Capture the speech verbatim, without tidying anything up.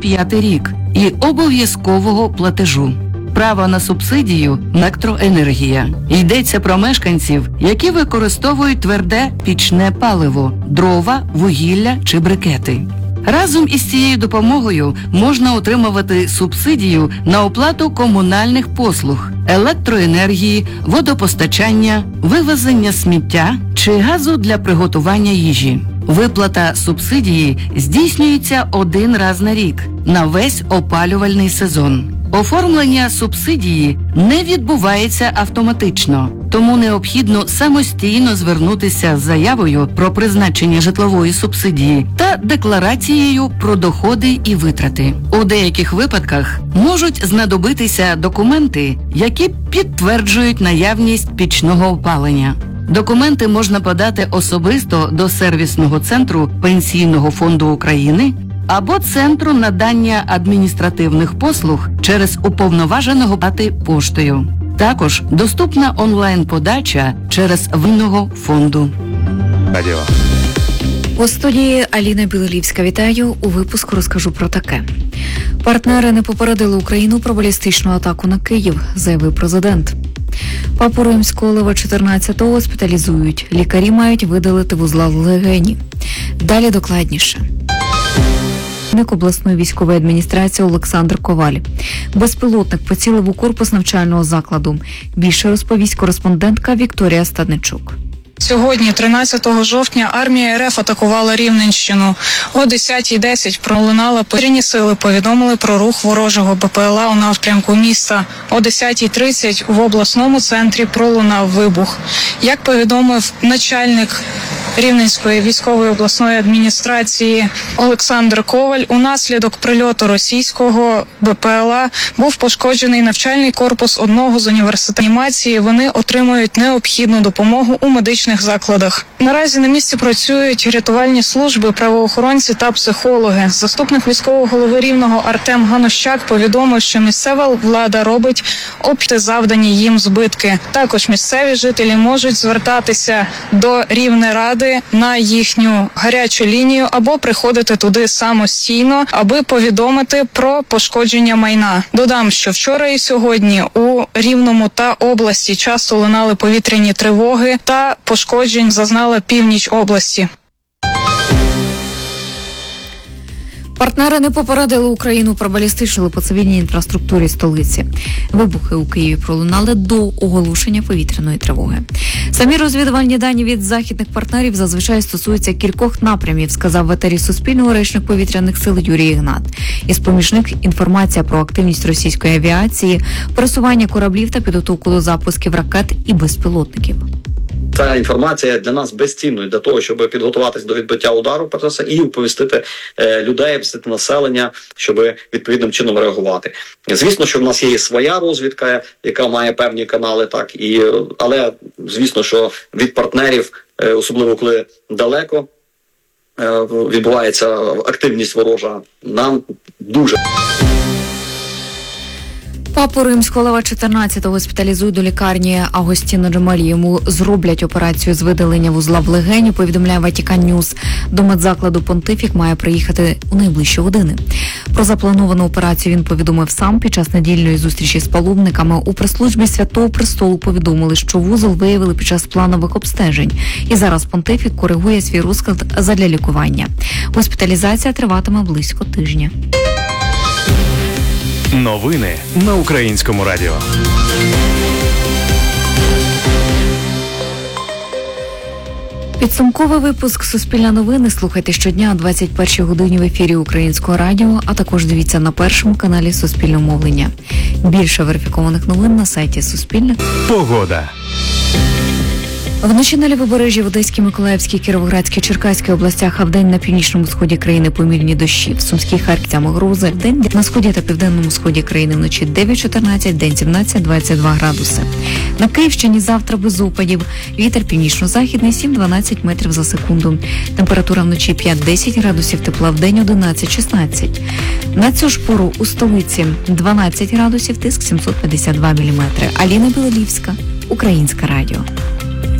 п'ятий рік і обов'язкового платежу. Право на субсидію – електроенергія. Йдеться про мешканців, які використовують тверде пічне паливо – дрова, вугілля чи брикети. Разом із цією допомогою можна отримувати субсидію на оплату комунальних послуг, електроенергії, водопостачання, вивезення сміття чи газу для приготування їжі. Виплата субсидії здійснюється один раз на рік, на весь опалювальний сезон. Оформлення субсидії не відбувається автоматично, тому необхідно самостійно звернутися з заявою про призначення житлової субсидії та декларацією про доходи і витрати. У деяких випадках можуть знадобитися документи, які підтверджують наявність пічного опалення. Документи можна подати особисто до сервісного центру Пенсійного фонду України або Центру надання адміністративних послуг через уповноваженого дати поштою. Також доступна онлайн-подача через Винного фонду. Радіо. У студії Аліна Білолівська. Вітаю. У випуску розкажу про таке. Партнери не попередили Україну про балістичну атаку на Київ, заявив президент. Папу Римського Лева чотирнадцятого госпіталізують. Лікарі мають видалити вузла в легені. Далі докладніше. Начальник обласної військової адміністрації Олександр Коваль. Безпілотник поцілив у корпус навчального закладу. Більше розповість кореспондентка Вікторія Стадничук. Сьогодні, тринадцятого жовтня, армія РФ атакувала Рівненщину. О десятій десять пролунала повітряні сили, повідомили про рух ворожого БПЛА у напрямку міста. О десятій тридцять в обласному центрі пролунав вибух. Як повідомив начальник Рівненської військової обласної адміністрації Олександр Коваль, унаслідок прильоту російського БПЛА був пошкоджений навчальний корпус одного з університетів анімації. Вони отримують необхідну допомогу у медичних закладах. Наразі на місці працюють рятувальні служби, правоохоронці та психологи. Заступник військового голови Рівного Артем Ганущак повідомив, що місцева влада робить обшуки, завдані їм збитки. Також місцеві жителі можуть звертатися до Рівнеради на їхню гарячу лінію або приходити туди самостійно, аби повідомити про пошкодження майна. Додам, що вчора і сьогодні у Рівному та області часто лунали повітряні тривоги та пошкоджень зазнала північ області. Партнери не попередили Україну про балістичну по цивільній інфраструктурі столиці. Вибухи у Києві пролунали до оголошення повітряної тривоги. Самі розвідувальні дані від західних партнерів зазвичай стосуються кількох напрямів, сказав в етері Суспільного речник повітряних сил Юрій Ігнат. Із поміж них інформація про активність російської авіації, пересування кораблів та підготовку до запусків ракет і безпілотників. Ця інформація для нас безцінною для того, щоб підготуватись до відбиття удару перш за все, і оповістити е, людей, оповістити населення, щоб відповідним чином реагувати. Звісно, що в нас є і своя розвідка, яка має певні канали, так і але звісно, що від партнерів, е, особливо коли далеко е, відбувається активність ворожа, нам дуже. Папу Римського Лева чотирнадцятого госпіталізують до лікарні Агостіно Джемелі. Йому зроблять операцію з видалення вузла в легені, повідомляє Ватікан Ньюс. До медзакладу Понтифік має приїхати у найближчі години. Про заплановану операцію він повідомив сам під час недільної зустрічі з паломниками. У прес-службі Святого Престолу повідомили, що вузол виявили під час планових обстежень. І зараз Понтифік коригує свій розклад задля лікування. Госпіталізація триватиме близько тижня. Новини на Українському радіо. Підсумковий випуск «Суспільне новини» слухайте щодня о двадцять першій годині в ефірі Українського радіо, а також дивіться на першому каналі Суспільного мовлення. Більше верифікованих новин на сайті Суспільне. Погода. Вночі на Лівобережжі, в Одеській, Миколаївській, Кіровоградській, Черкаській областях, а вдень на північному сході країни помірні дощі. В Сумській, Харківському грози. Вдень на сході та південному сході країни вночі дев'ять чотирнадцять, день сімнадцять двадцять два градуси. На Київщині завтра без опадів. Вітер північно-західний сім дванадцять метрів за секунду. Температура вночі п'ять десять градусів тепла, вдень одинадцять шістнадцять. На цю ж пору у столиці дванадцять градусів, тиск сімсот п'ятдесят два міліметри. Аліна Білолівська, Українське радіо.